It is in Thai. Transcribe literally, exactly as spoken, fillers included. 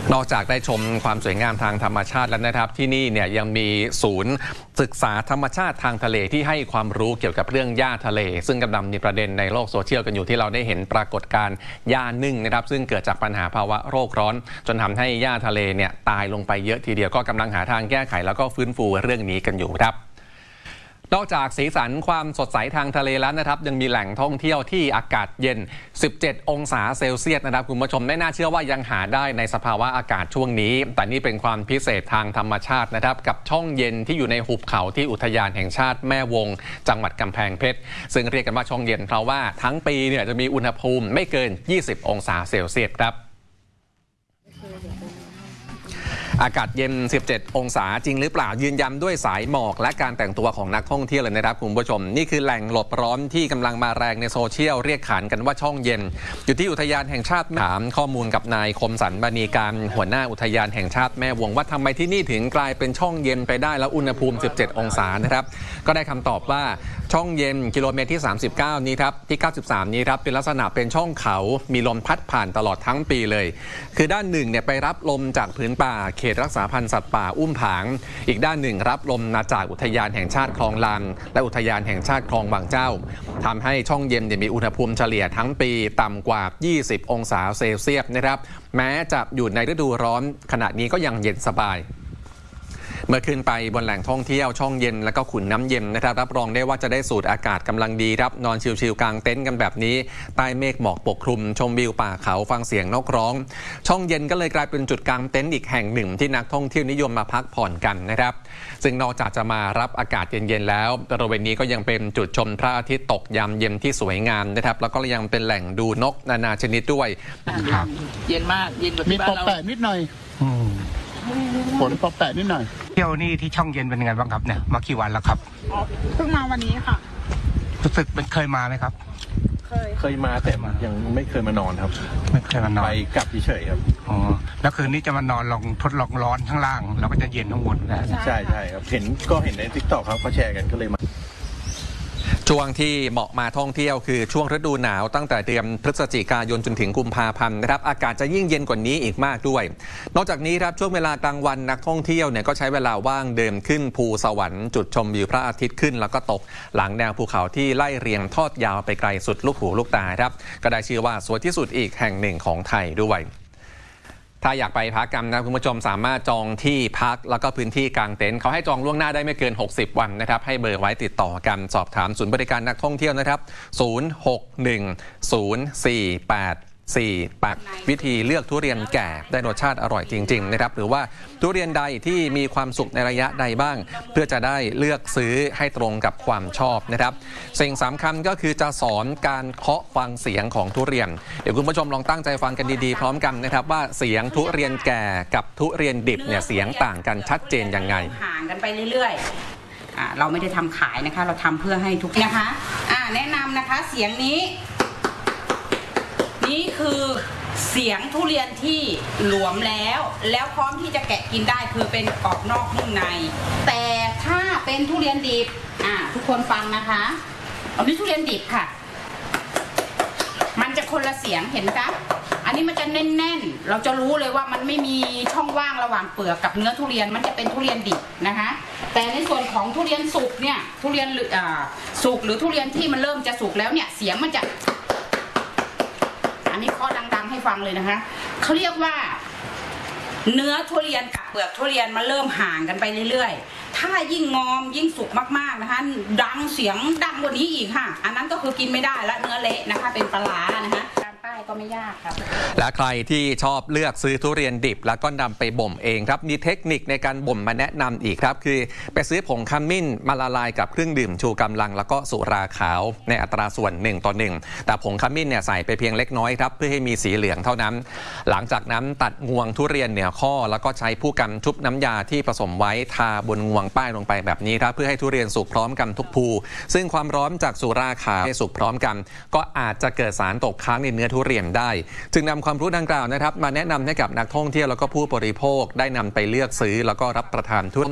นอกจากได้ชมความสวยงามทางธรรมชาติแล้วนะครับที่นี่เนี่ยยังมีศูนย์ศึกษาธรรมชาติทางทะเลที่ให้ความรู้เกี่ยวกับเรื่องหญ้าทะเลซึ่งกำลังมีประเด็นในโลกโซเชียลกันอยู่ที่เราได้เห็นปรากฏการณ์หญ้านึ่งนะครับซึ่งเกิดจากปัญหาภาวะโรคร้อนจนทำให้หญ้าทะเลเนี่ยตายลงไปเยอะทีเดียวก็กำลังหาทางแก้ไขแล้วก็ฟื้นฟูเรื่องนี้กันอยู่ครับนอกจากสีสันความสดใสทางทะเลแล้วนะครับยังมีแหล่งท่องเที่ยวที่อากาศเย็นสิบเจ็ดองศาเซลเซียสนะครับคุณผู้ชมไม่น่าเชื่อว่ายังหาได้ในสภาวะอากาศช่วงนี้แต่นี่เป็นความพิเศษทางธรรมชาตินะครับกับช่องเย็นที่อยู่ในหุบเขาที่อุทยานแห่งชาติแม่วงจังหวัดกำแพงเพชรซึ่งเรียกกันว่าช่องเย็นเพราะว่าทั้งปีเนี่ยจะมีอุณหภูมิไม่เกินยี่สิบองศาเซลเซียสครับอากาศเย็นสิบเจ็ดองศาจริงหรือเปล่ายืนยันด้วยสายหมอกและการแต่งตัวของนักท่องเที่ยวเลยนะครับคุณผู้ชมนี่คือแหล่งหลบร้อนที่กำลังมาแรงในโซเชียลเรียกขานกันว่าช่องเย็นอยู่ที่อุทยานแห่งชาติถามข้อมูลกับนายคมสันต์ บณีการหัวหน้าอุทยานแห่งชาติแม่วงว่าทำไมที่นี่ถึงกลายเป็นช่องเย็นไปได้แล้วอุณหภูมิสิบเจ็ดองศานะครับก็ได้คำตอบว่าช่องเย็นกิโลเมตรที่สามสิบเก้านี้ครับที่เก้าสิบสามนี้ครับเป็นลักษณะเป็นช่องเขามีลมพัดผ่านตลอดทั้งปีเลยคือด้านหนึ่งเนี่ยไปรับลมจากพื้นป่าเขตรักษาพันธุ์สัตว์ป่าอุ้มผางอีกด้านหนึ่งรับลมมาจากอุทยานแห่งชาติคลองลานและอุทยานแห่งชาติคลองบางเจ้าทำให้ช่องเย็นมีอุณหภูมิเฉลี่ยทั้งปีต่ำกว่ายี่สิบองศาเซลเซียสนะครับแม้จะอยู่ในฤดูร้อนขณะนี้ก็ยังเย็นสบายเมื่อขึ้นไปบนแหล่งท่องเที่ยวช่องเย็นและก็ขุนน้ำเย็นนะครับรับรองได้ว่าจะได้สูดอากาศกำลังดีครับนอนชิลๆกลางเต็นท์กันแบบนี้ใต้เมฆหมอกปกคลุมชมวิวป่าเขาฟังเสียงนกร้องช่องเย็นก็เลยกลายเป็นจุดกลางเต็นท์อีกแห่งหนึ่งที่นักท่องเที่ยวนิยมมาพักผ่อนกันนะครับซึ่งนอกจากจะมารับอากาศเย็นๆแล้วบริเวณนี้ก็ยังเป็นจุดชมพระอาทิตย์ตกยามเย็นที่สวยงามนะครับแล้วก็ยังเป็นแหล่งดูนกนานาชนิดด้วยเย็นมากเย็นกว่าที่บ้านเรามีปอแปะนิดหน่อยฝนปอแปะนิดหน่อยเที่ยวนี่ที่ช่องเย็นเป็นไงบ้างครับเนี่ยมากี่วันแล้วครับเพิ่งมาวันนี้ค่ะรู้สึกเป็นเคยมาไหมครับเคยเคยมาแต่ยังไม่เคยมานอนครับไม่เคยมานอนไปกลับเฉยๆครับอ๋อแล้วคืนนี้จะมานอนลองทดลองร้อนข้างล่างแล้วก็จะเย็นทั้งหมดนะใช่ใช่ครับเห็นก็เห็นใน ติ๊กต็อก ครับเขาแชร์กันก็เลยมาช่วงที่เหมาะมาท่องเที่ยวคือช่วงฤดูหนาวตั้งแต่เดือนพฤศจิกายนจนถึงกุมภาพันธ์นะครับอากาศจะยิ่งเย็นกว่านี้อีกมากด้วยนอกจากนี้ครับช่วงเวลากลางวันนักท่องเที่ยวเนี่ยก็ใช้เวลาว่างเดินขึ้นภูสวรรค์จุดชมวิวพระอาทิตย์ขึ้นแล้วก็ตกหลังแนวภูเขาที่ไล่เรียงทอดยาวไปไกลสุดลูกหูลูกตาครับก็ได้ชื่อว่าสวยที่สุดอีกแห่งหนึ่งของไทยด้วยถ้าอยากไปพักกันนะคุณผู้ชมสามารถจองที่พักแล้วก็พื้นที่กางเต็นท์เขาให้จองล่วงหน้าได้ไม่เกินหกสิบวันนะครับให้เบอร์ไว้ติดต่อกันสอบถามศูนย์บริการนักท่องเที่ยวนะครับศูนย์ หก หนึ่ง ศูนย์ สี่ แปด สี่ แปดวิธีเลือกทุเรียนแก่ได้รสชาติอร่อยจริงๆนะครับหรือว่าทุเรียนใดที่มีความสุกในระยะใดบ้างเพื่อจะได้เลือกซื้อให้ตรงกับความชอบนะครับสิ่งสำคัญก็คือจะสอนการเคาะฟังเสียงของทุเรียนเดี๋ยวคุณผู้ชมลองตั้งใจฟังกันดีๆพร้อมกันนะครับว่าเสียงทุเรียนแก่กับทุเรียนดิบเนี่ยเสียงต่างกันชัดเจนยังไงห่างกันไปเรื่อยๆเราไม่ได้ทำขายนะคะเราทำเพื่อให้ทุกนะคะแนะนำนะคะเสียงนี้นี่คือเสียงทุเรียนที่หลวมแล้วแล้วพร้อมที่จะแกะกินได้คือเป็นกรอบนอกนุ่มในแต่ถ้าเป็นทุเรียนดิบอ่าทุกคนฟังนะคะอันนี้ทุเรียนดิบค่ะมันจะคนละเสียงเห็นไหมคะอันนี้มันจะแน่นๆเราจะรู้เลยว่ามันไม่มีช่องว่างระหว่างเปลือกกับเนื้อทุเรียนมันจะเป็นทุเรียนดิบนะคะแต่ในส่วนของทุเรียนสุกเนี่ยทุเรียนอ่าสุกหรือทุเรียนที่มันเริ่มจะสุกแล้วเนี่ยเสียงมันจะอันนี้ข้อดังๆให้ฟังเลยนะคะเขาเรียกว่าเนื้อทุเรียนกับเปลือกทุเรียนมันเริ่มห่างกันไปเรื่อยๆถ้ายิ่งงอมยิ่งสุกมากๆนะคะดังเสียงดังกว่านี้อีกค่ะอันนั้นก็คือกินไม่ได้และเนื้อเละนะคะเป็นปลาร้านะคะก็ไม่ยากครับและใครที่ชอบเลือกซื้อทุเรียนดิบแล้วก็นำไปบ่มเองครับมีเทคนิคในการบ่มมาแนะนำอีกครับคือไปซื้อผงขมิ้นมาละลายกับเครื่องดื่มชูกำลังแล้วก็สุราขาวในอัตราส่วนหนึ่งต่อหนึ่งแต่ผงขมิ้นเนี่ยใส่ไปเพียงเล็กน้อยครับเพื่อให้มีสีเหลืองเท่านั้นหลังจากนั้นตัดงวงทุเรียนเหนือข้อแล้วก็ใช้ผู้กันชุบน้ำยาที่ผสมไว้ทาบนงวงป้ายลงไปแบบนี้ครับเพื่อให้ทุเรียนสุกพร้อมกันทุกภูซึ่งความร้อนจากสุราขาวให้สุกพร้อมกันก็อาจจะเกิดสารตกค้างในเนื้อทุเรียนได้จึงนำความรู้ดังกล่าวนะครับมาแนะนำให้กับนักท่องเที่ยวแล้วก็ผู้บริโภคได้นำไปเลือกซื้อแล้วก็รับประทานทุเรียน